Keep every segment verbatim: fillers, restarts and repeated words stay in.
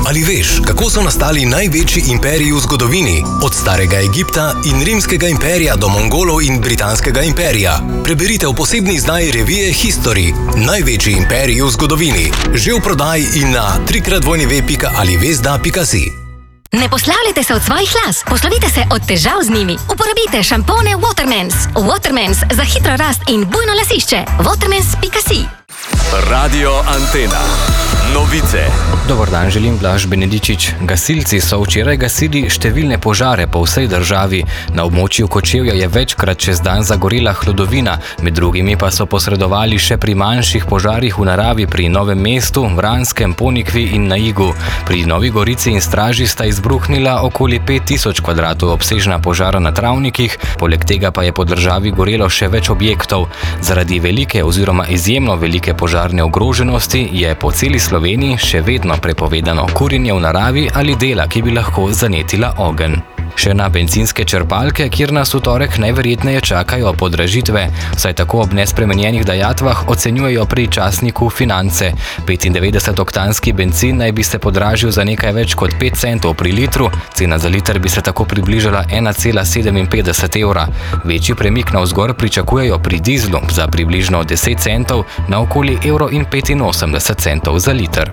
Ali veš, kako so nastali največji imperiji v zgodovini? Od starega Egipta in rimskega imperija do Mongolov in britanskega imperija. Preberite v posebni izdaji revije History. Največji imperiji v zgodovini. Že v prodaji in na trikrat dvojni pika alivezda pika si. Ne poslavljajte se od svojih las, poslovite se od težav z njimi. Uporabite šampone Watermans. Watermans za hitro rast in bujno lasišče. Watermans pika si. Radio Antena. Novice. Dobar dan, želim Blaž Benedičič. Gasilci so včeraj gasili številne požare po vsej državi. Na območju Kočevja je večkrat čez dan zagorela hlodovina, med drugimi pa so posredovali še pri manjših požarih v naravi pri Novem mestu, Vranskem, Ponikvi in na Igu. Pri Novi Gorici in Straži sta izbruhnila okoli pet tisoč kvadratov obsežna požara na travnikih, poleg tega pa je po državi gorelo še več objektov. Zaradi velike oziroma izjemno velike požarne ogroženosti je po celi Sloveniji še vedno prepovedano kurjenje v naravi ali dela, ki bi lahko zanetila ogenj. Še na bencinske črpalke, kjer nas v torek najverjetneje čakajo podražitve, saj tako ob nespremenjenih dajatvah ocenjujejo pri časniku Finance. petindevetdesetoktanski bencin naj bi se podražil za nekaj več kot pet centov pri litru, cena za liter bi se tako približala ena cela sedeminpetdeset evra. Večji premik navzgor pričakujejo pri dizlu za približno deset centov na okoli evro in petinosemdeset centov za liter.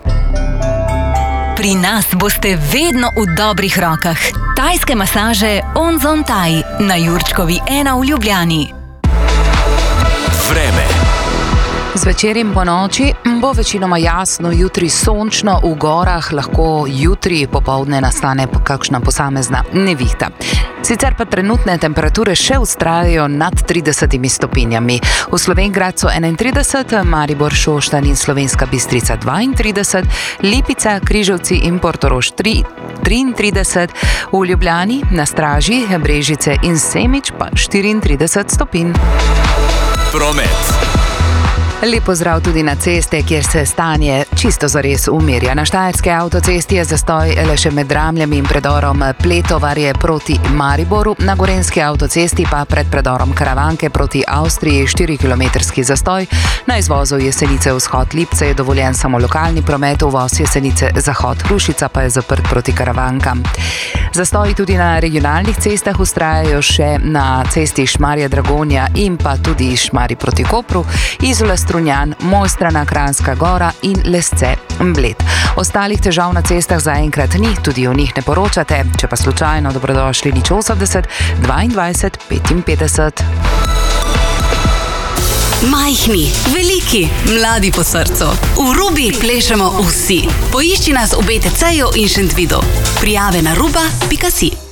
Pri nas boste vedno v dobrih rokah. Tajske masaže Onzon Thai na Jurčkovi ena v Ljubljani. Vreme. Zvečer in po noči bo večinoma jasno, jutri sončno, v gorah lahko jutri popoldne nastane kakšna posamezna nevihta. Sicer pa trenutne temperature še vztrajajo nad tridesetimi stopinjami. V Slovenjgradcu enaintrideset, Maribor, Šoštanj in Slovenska Bistrica dvaintrideset, Lipica, Križevci in Portorož triintrideset, v Ljubljani, na Straži, Brežice in Semič pa štiriintrideset stopinj. Promet. Lep pozdrav tudi na ceste, kjer se stanje čisto zares umirja. Na Štajerski avtocesti je zastoj le še med Ramljami in predorom Pletovarje proti Mariboru, na Gorenjski avtocesti pa pred predorom Karavanke proti Avstriji štirikilometrski zastoj. Na izvozu Jesenice vzhod Lipce je dovoljen samo lokalni promet, uvoz Jesenice zahod Hrušica pa je zaprt proti Karavankam. Zastoji tudi na regionalnih cestah vztrajajo še na cesti Šmarje-Dragonja in pa tudi Šmarji proti Kopru, Izola Strunjan, Mojstrana, Kranjska Gora in Lesce Bled. Ostalih težav na cestah zaenkrat ni, tudi o njih ne poročate. Če pa slučajno, dobrodošli nič osemdeset dvaindvajset petinpetdeset. Majhni, veliki, mladi po srcu. V Rubi plešemo vsi. Poišči nas v B T C-ju in Šentvidu. Prijave na ruba pika si.